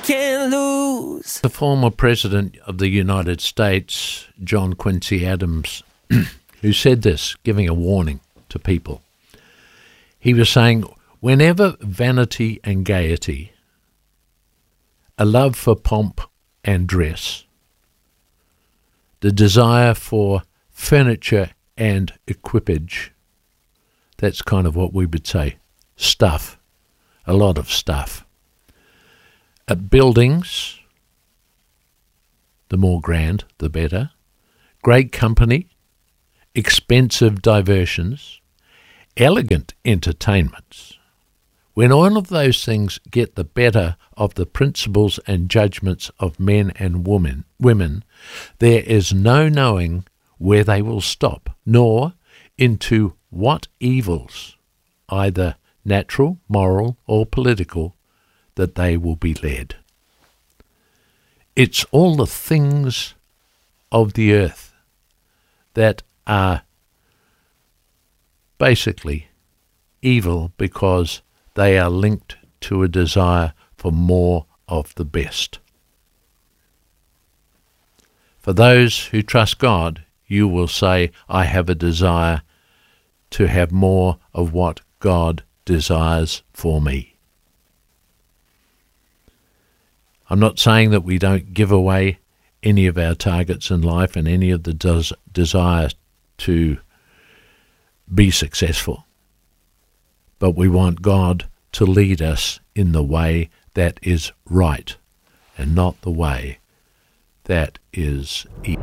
can't lose. The former President of the United States, John Quincy Adams, who said this, giving a warning to people. He was saying, whenever vanity and gaiety, a love for pomp and dress, the desire for furniture and equipage, that's kind of what we would say, stuff, a lot of stuff. Buildings, the more grand, the better. Great company, expensive diversions, elegant entertainments. When all of those things get the better of the principles and judgments of men and women, there is no knowing where they will stop, nor into what evils, either natural, moral, or political, that they will be led. It's all the things of the earth that are basically evil because they are linked to a desire for more of the best. For those who trust God, you will say, I have a desire to have more of what God desires for me. I'm not saying that we don't give away any of our targets in life and any of the desire to be successful. But we want God to lead us in the way that is right and not the way that is evil.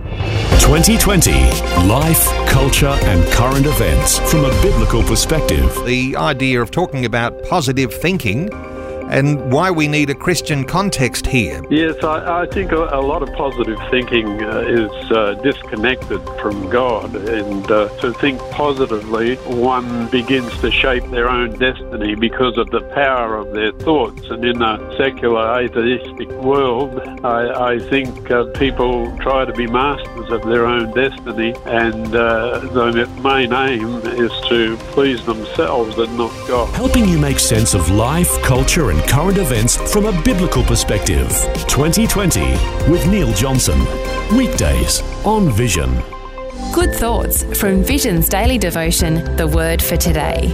2020 Life, Culture and Current Events from a Biblical Perspective. The idea of talking about positive thinking and why we need a Christian context here. Yes, I think a lot of positive thinking is disconnected from God, and to think positively, one begins to shape their own destiny because of the power of their thoughts. And in a secular, atheistic world, I think people try to be masters of their own destiny, and the main aim is to please themselves and not God. Helping you make sense of life, culture and current events from a biblical perspective. 2020 with Neil Johnson. Weekdays on Vision. Good thoughts from Vision's daily devotion, The Word for Today.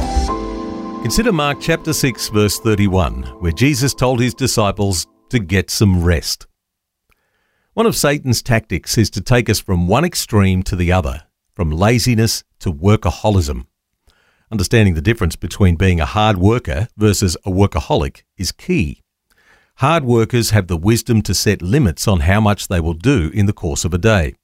Consider Mark chapter 6 verse 31, where Jesus told his disciples to get some rest. One of Satan's tactics is to take us from one extreme to the other, from laziness to workaholism. Understanding the difference between being a hard worker versus a workaholic is key. Hard workers have the wisdom to set limits on how much they will do in the course of a day.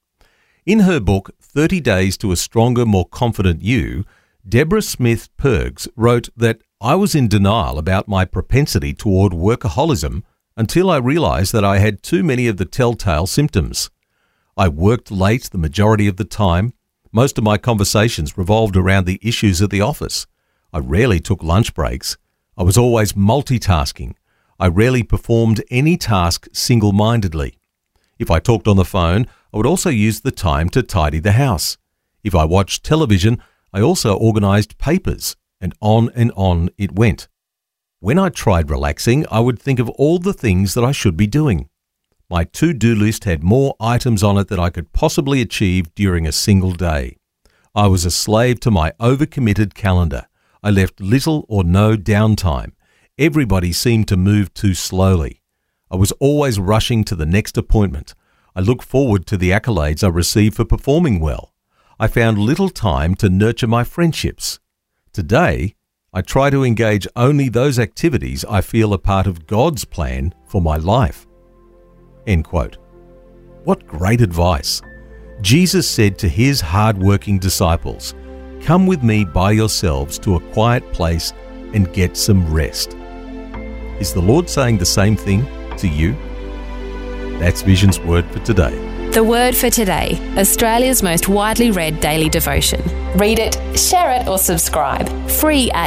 In her book, 30 Days to a Stronger, More Confident You, Deborah Smith Pergs wrote that I was in denial about my propensity toward workaholism until I realized that I had too many of the telltale symptoms. I worked late the majority of the time. Most of my conversations revolved around the issues at the office. I rarely took lunch breaks. I was always multitasking. I rarely performed any task single-mindedly. If I talked on the phone, I would also use the time to tidy the house. If I watched television, I also organized papers, and on it went. When I tried relaxing, I would think of all the things that I should be doing. My to-do list had more items on it than I could possibly achieve during a single day. I was a slave to my overcommitted calendar. I left little or no downtime. Everybody seemed to move too slowly. I was always rushing to the next appointment. I looked forward to the accolades I received for performing well. I found little time to nurture my friendships. Today, I try to engage only those activities I feel are part of God's plan for my life. End quote. What great advice. Jesus said to his hard-working disciples, "Come with me by yourselves to a quiet place and get some rest." Is the Lord saying the same thing to you? That's Vision's Word for today. The Word for Today, Australia's most widely read daily devotion. Read it, share it or subscribe. Free at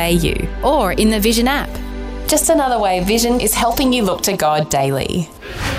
vision.org.au or in the Vision app. Just another way Vision is helping you look to God daily.